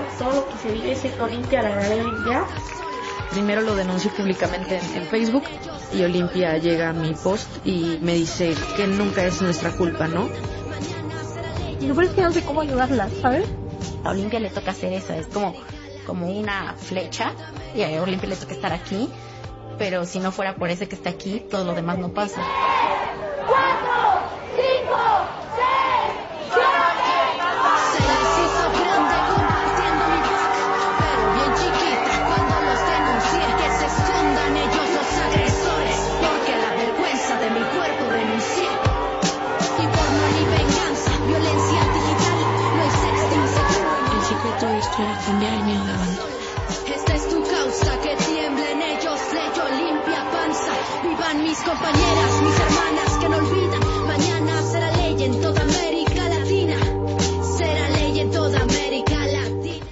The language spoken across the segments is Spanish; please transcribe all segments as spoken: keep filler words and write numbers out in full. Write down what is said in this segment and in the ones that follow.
todo lo que se vive es en Olimpia, la verdad, Olimpia. Primero lo denuncio públicamente en, en Facebook y Olimpia llega a mi post y me dice que nunca es nuestra culpa, ¿no? Y lo peor es que no sé cómo ayudarla, ¿sabes? A Olimpia le toca hacer eso, es como, como una flecha y a Olimpia le toca estar aquí, pero si no fuera por ese que está aquí, todo lo demás no pasa. cuatro, cinco, seis, se les hizo grande compartiendo mi pack, pero bien chiquita cuando los denuncié. Que se escondan ellos los agresores, porque a la vergüenza de mi cuerpo renuncié. Y por no ni venganza, violencia digital, no hay sexting seguro. El secreto de esto era cambiar el miedo de bando. Esta es tu causa, que tiemblen ellos, leyó limpia panza. Vivan mis compañeras, mis hermanas que no olvidan. Mañana será ley en toda América Latina. Será ley en toda América Latina.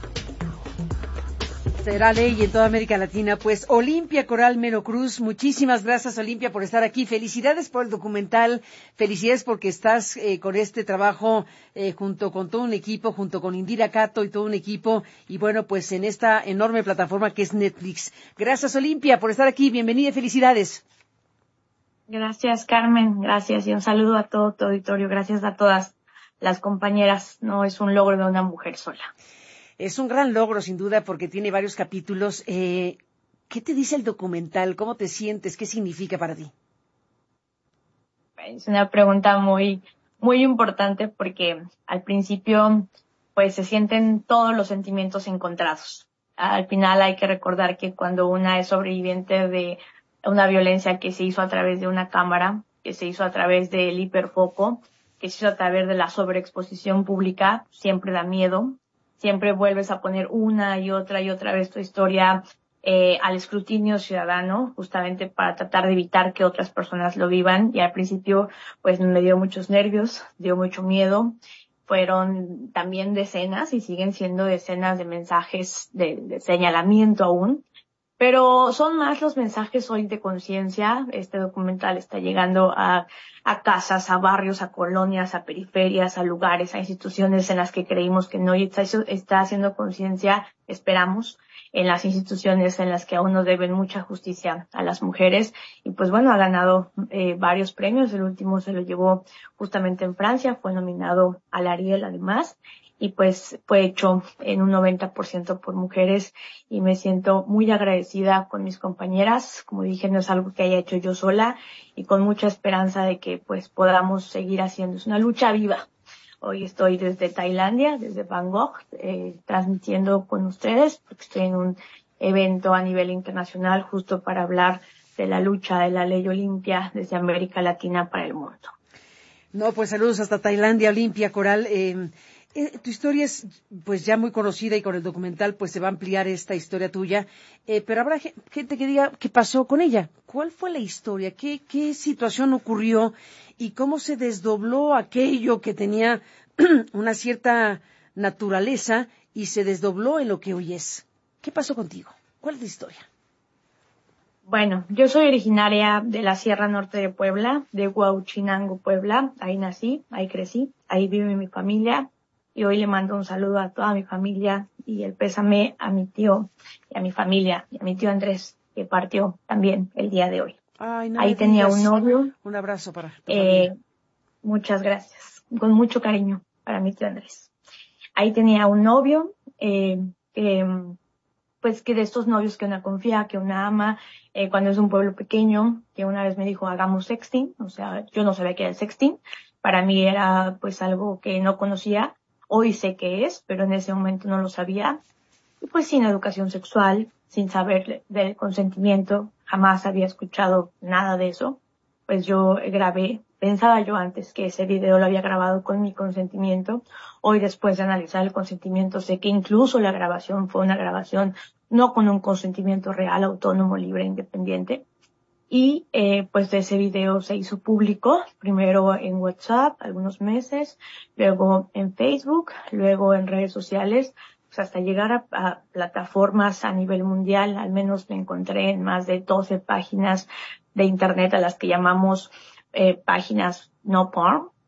Será ley en toda América Latina. Pues Olimpia Coral Mero Cruz, muchísimas gracias, Olimpia, por estar aquí. Felicidades por el documental, felicidades porque estás eh, con este trabajo eh, junto con todo un equipo, junto con Indira Cato y todo un equipo, y bueno, pues en esta enorme plataforma que es Netflix. Gracias, Olimpia, por estar aquí, bienvenida y felicidades. Gracias, Carmen, gracias, y un saludo a todo tu auditorio, gracias a todas las compañeras. No es un logro de una mujer sola. Es un gran logro, sin duda, porque tiene varios capítulos. Eh, ¿Qué te dice el documental? ¿Cómo te sientes? ¿Qué significa para ti? Es una pregunta muy, muy importante porque al principio, pues se sienten todos los sentimientos encontrados. Al final hay que recordar que cuando una es sobreviviente de una violencia que se hizo a través de una cámara, que se hizo a través del hiperfoco, que se hizo a través de la sobreexposición pública, siempre da miedo. Siempre vuelves a poner una y otra y otra vez tu historia eh, al escrutinio ciudadano, justamente para tratar de evitar que otras personas lo vivan. Y al principio, pues me dio muchos nervios, dio mucho miedo. Fueron también decenas y siguen siendo decenas de mensajes de, de señalamiento aún. Pero son más los mensajes hoy de conciencia. Este documental está llegando a, a casas, a barrios, a colonias, a periferias, a lugares, a instituciones en las que creímos que no está, está haciendo conciencia, esperamos, en las instituciones en las que aún nos deben mucha justicia a las mujeres. Y pues bueno, ha ganado eh, varios premios. El último se lo llevó justamente en Francia, fue nominado al Ariel además. Y pues fue hecho en un noventa por ciento por mujeres y me siento muy agradecida con mis compañeras. Como dije, no es algo que haya hecho yo sola y con mucha esperanza de que pues podamos seguir haciendo. Es una lucha viva. Hoy estoy desde Tailandia, desde Bangkok, eh, transmitiendo con ustedes porque estoy en un evento a nivel internacional justo para hablar de la lucha de la ley Olimpia desde América Latina para el mundo. No, pues saludos hasta Tailandia, Olimpia Coral. Eh, Eh, tu historia es pues ya muy conocida y con el documental pues se va a ampliar esta historia tuya, eh, pero habrá gente que diga qué pasó con ella, cuál fue la historia, qué, qué situación ocurrió y cómo se desdobló aquello que tenía una cierta naturaleza y se desdobló en lo que hoy es. ¿Qué pasó contigo? ¿Cuál es la historia? Bueno, yo soy originaria de la Sierra Norte de Puebla, de Huauchinango, Puebla. Ahí nací, ahí crecí, ahí vive mi familia. Y hoy le mando un saludo a toda mi familia y el pésame a mi tío y a mi familia y a mi tío Andrés, que partió también el día de hoy. Ay, no Ahí tenía digas. un novio. Un abrazo para tu eh, familia. Muchas gracias. Con mucho cariño para mi tío Andrés. Ahí tenía un novio, eh, que, pues que de estos novios que una confía, que una ama, eh, cuando es un pueblo pequeño, que una vez me dijo hagamos sexting, o sea, yo no sabía qué era el sexting. Para mí era pues algo que no conocía. Hoy sé qué es, pero en ese momento no lo sabía. Y pues sin educación sexual, sin saber del consentimiento, jamás había escuchado nada de eso. Pues yo grabé, pensaba yo antes que ese video lo había grabado con mi consentimiento. Hoy después de analizar el consentimiento sé que incluso la grabación fue una grabación no con un consentimiento real, autónomo, libre, independiente. Y eh, pues de ese video se hizo público, primero en WhatsApp, algunos meses, luego en Facebook, luego en redes sociales, pues hasta llegar a, a plataformas a nivel mundial. Al menos me encontré en más de doce páginas de internet a las que llamamos eh, páginas no porn,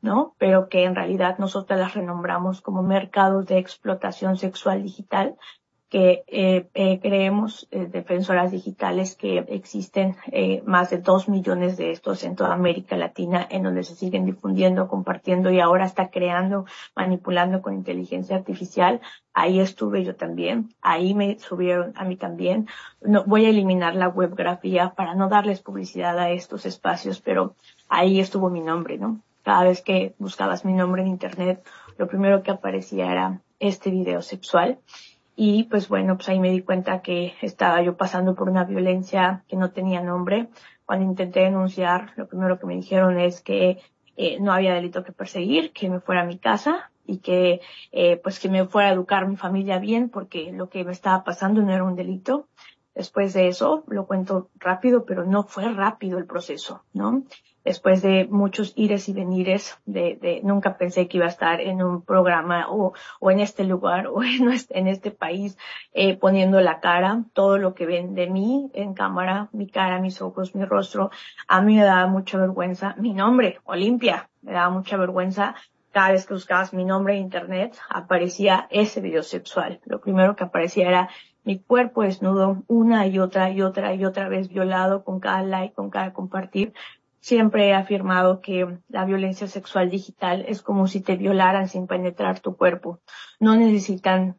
¿no? Pero que en realidad nosotros las renombramos como mercados de explotación sexual digital, que eh, eh, creemos, eh, defensoras digitales, que existen eh, más de dos millones de estos en toda América Latina, en donde se siguen difundiendo, compartiendo y ahora está creando, manipulando con inteligencia artificial. Ahí estuve yo también, ahí me subieron a mí también. No, voy a eliminar la webgrafía para no darles publicidad a estos espacios, pero ahí estuvo mi nombre, ¿no? Cada vez que buscabas mi nombre en internet, lo primero que aparecía era este video sexual. Y pues bueno, pues ahí me di cuenta que estaba yo pasando por una violencia que no tenía nombre. Cuando intenté denunciar, lo primero que me dijeron es que eh, no había delito que perseguir, que me fuera a mi casa y que eh, pues que me fuera a educar mi familia bien, porque lo que me estaba pasando no era un delito. Después de eso, lo cuento rápido, pero no fue rápido el proceso, ¿no? Después de muchos ires y venires, de, de nunca pensé que iba a estar en un programa o, o en este lugar o en este, en este país eh, poniendo la cara, todo lo que ven de mí en cámara, mi cara, mis ojos, mi rostro. A mí me daba mucha vergüenza. Mi nombre, Olimpia, me daba mucha vergüenza. Cada vez que buscabas mi nombre en internet, aparecía ese video sexual. Lo primero que aparecía era mi cuerpo desnudo, una y otra y otra y otra vez violado, con cada like, con cada compartir. Siempre he afirmado que la violencia sexual digital es como si te violaran sin penetrar tu cuerpo. No necesitan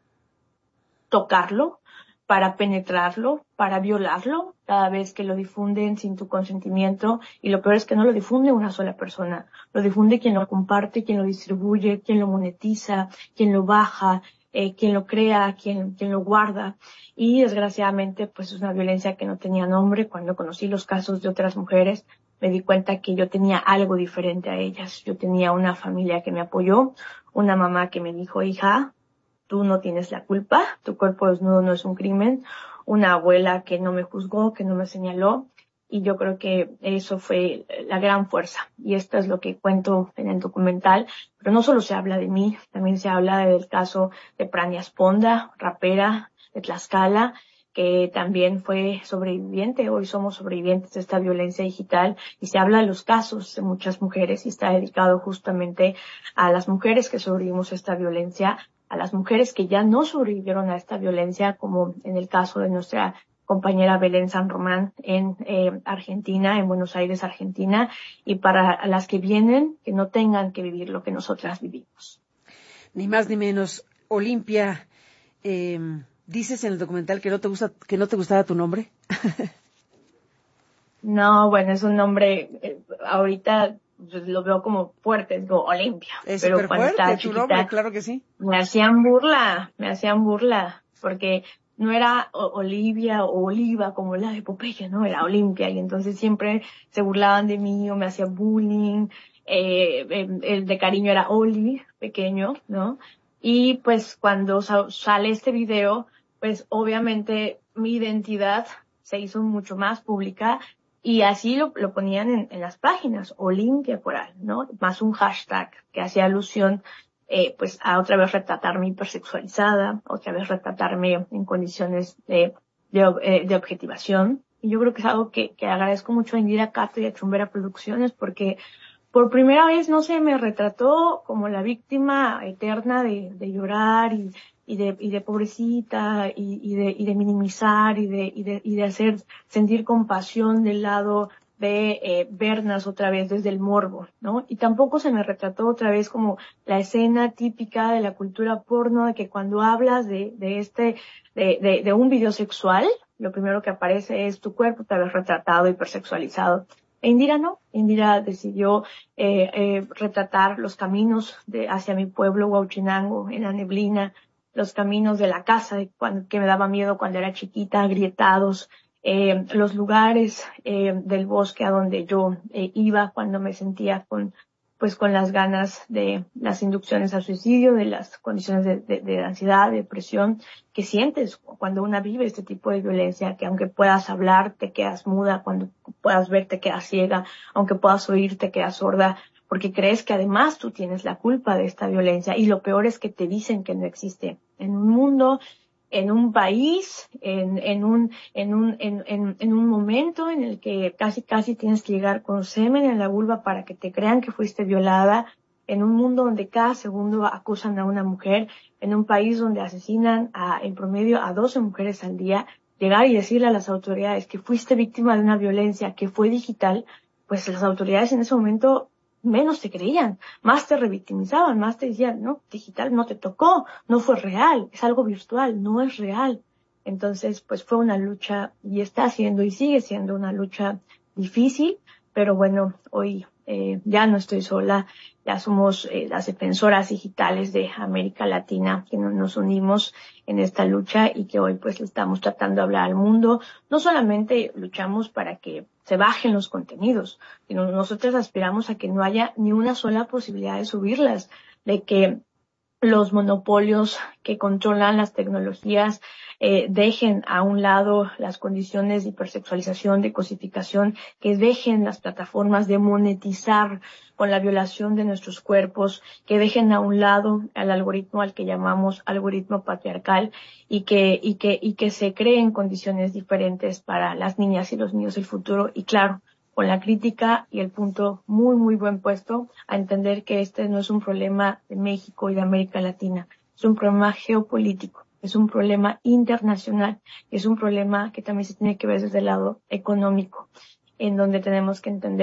tocarlo para penetrarlo, para violarlo, cada vez que lo difunden sin tu consentimiento. Y lo peor es que no lo difunde una sola persona. Lo difunde quien lo comparte, quien lo distribuye, quien lo monetiza, quien lo baja, eh, quien lo crea, quien, quien lo guarda. Y desgraciadamente, pues es una violencia que no tenía nombre. Cuando conocí los casos de otras mujeres, me di cuenta que yo tenía algo diferente a ellas. Yo tenía una familia que me apoyó, una mamá que me dijo, hija, tú no tienes la culpa, tu cuerpo desnudo no es un crimen, una abuela que no me juzgó, que no me señaló, y yo creo que eso fue la gran fuerza. Y esto es lo que cuento en el documental, pero no solo se habla de mí, también se habla del caso de Prania Sponda, rapera de Tlaxcala, que también fue sobreviviente. Hoy somos sobrevivientes de esta violencia digital y se habla de los casos de muchas mujeres y está dedicado justamente a las mujeres que sobrevivimos a esta violencia, a las mujeres que ya no sobrevivieron a esta violencia, como en el caso de nuestra compañera Belén San Román en eh, Argentina, en Buenos Aires, Argentina, y para las que vienen, que no tengan que vivir lo que nosotras vivimos. Ni más ni menos. Olimpia, eh, dices en el documental que no te gusta, que no te gustaba tu nombre. No, bueno, es un nombre, eh, ahorita pues, lo veo como fuerte, digo Olimpia. Es pero súper cuando fuerte estaba tu chiquita, nombre, claro que sí. me hacían burla, me hacían burla, porque no era o- Olivia o Oliva como la de Popeye, no, era Olimpia, y entonces siempre se burlaban de mí o me hacían bullying. Eh, el, el de cariño era Oli, pequeño, ¿no? Y pues cuando sa- sale este video, pues obviamente mi identidad se hizo mucho más pública y así lo, lo ponían en, en las páginas, Olimpia Coral, ¿no? Más un hashtag que hacía alusión eh, pues a otra vez retratarme hipersexualizada, otra vez retratarme en condiciones de, de, eh, de objetivación. Y yo creo que es algo que, que agradezco mucho a Indira Cato y a Chumbera Producciones, porque por primera vez no se me retrató como la víctima eterna de, de llorar y, y de, y de pobrecita y, y de, y de minimizar y de, y de, y de hacer sentir compasión del lado de eh, vernos otra vez desde el morbo, ¿no? Y tampoco se me retrató otra vez como la escena típica de la cultura porno, de que cuando hablas de, de este, de, de, de un video sexual, lo primero que aparece es tu cuerpo otra vez retratado, hipersexualizado. E Indira no, Indira decidió eh, eh, retratar los caminos de hacia mi pueblo, Huauchinango, en la neblina, los caminos de la casa de cuando, que me daba miedo cuando era chiquita, agrietados, eh, los lugares eh, del bosque a donde yo eh, iba cuando me sentía con pues con las ganas de las inducciones al suicidio, de las condiciones de, de, de ansiedad, de depresión que sientes cuando una vive este tipo de violencia, que aunque puedas hablar te quedas muda, cuando puedas ver te quedas ciega, aunque puedas oír te quedas sorda, porque crees que además tú tienes la culpa de esta violencia y lo peor es que te dicen que no existe. En un mundo, en un país, en, en un, en un, en, en, en un momento en el que casi casi tienes que llegar con semen en la vulva para que te crean que fuiste violada, en un mundo donde cada segundo acusan a una mujer, en un país donde asesinan a, en promedio a doce mujeres al día, llegar y decirle a las autoridades que fuiste víctima de una violencia que fue digital, pues las autoridades en ese momento menos te creían, más te revictimizaban, más te decían, no, digital no te tocó, no fue real, es algo virtual, no es real. Entonces, pues fue una lucha y está siendo y sigue siendo una lucha difícil, pero bueno, hoy eh, ya no estoy sola, ya somos eh, las defensoras digitales de América Latina que no, nos unimos en esta lucha y que hoy pues estamos tratando de hablar al mundo. No solamente luchamos para que se bajen los contenidos, sino nosotros aspiramos a que no haya ni una sola posibilidad de subirlas, de que los monopolios que controlan las tecnologías eh, dejen a un lado las condiciones de hipersexualización, de cosificación, que dejen las plataformas de monetizar con la violación de nuestros cuerpos, que dejen a un lado al algoritmo al que llamamos algoritmo patriarcal y que, y que, y que se creen condiciones diferentes para las niñas y los niños del futuro. Y claro, con la crítica y el punto muy, muy buen puesto a entender que este no es un problema de México y de América Latina, es un problema geopolítico, es un problema internacional, es un problema que también se tiene que ver desde el lado económico, en donde tenemos que entender